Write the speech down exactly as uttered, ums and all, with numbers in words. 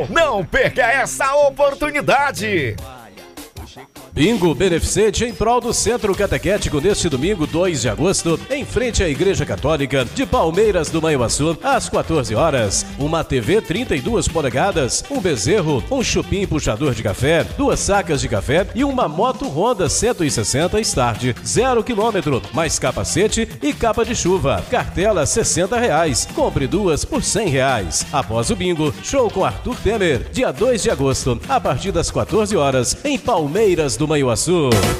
Não perca essa oportunidade! Bingo beneficente em prol do Centro Catequético neste domingo, dois de agosto, em frente à Igreja Católica de Palmeiras do Manhuaçu, às quatorze horas. Uma T V trinta e duas polegadas, um bezerro, um chupim puxador de café, duas sacas de café e uma moto Honda cento e sessenta Start, zero quilômetro, mais capacete e capa de chuva. Cartela sessenta reais. Compre duas por cem reais. Após o bingo, show com Arthur Temer, dia dois de agosto, a partir das quatorze horas, em Palmeiras do Manhuaçu.